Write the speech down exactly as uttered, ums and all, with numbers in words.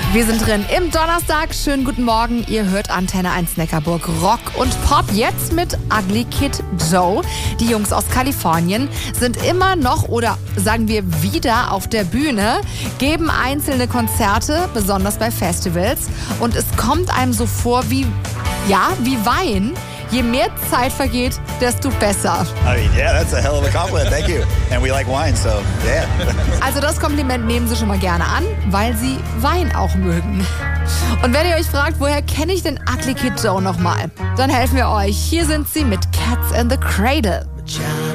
Wir sind drin im Donnerstag. Schönen guten Morgen. Ihr hört Antenne eins Neckarburg Rock und Pop. Jetzt mit Ugly Kid Joe. Die Jungs aus Kalifornien sind immer noch oder sagen wir wieder auf der Bühne, geben einzelne Konzerte, besonders bei Festivals. Und es kommt einem so vor wie, ja, wie Wein. Je mehr Zeit vergeht, desto besser. I mean, yeah, that's a hell of a compliment. Thank you. And we like wine, so yeah. Also das Kompliment nehmen Sie schon mal gerne an, weil Sie Wein auch mögen. Und wenn ihr euch fragt, woher kenne ich den Ugly Kid Joe nochmal, dann helfen wir euch. Hier sind sie mit Cats in the Cradle.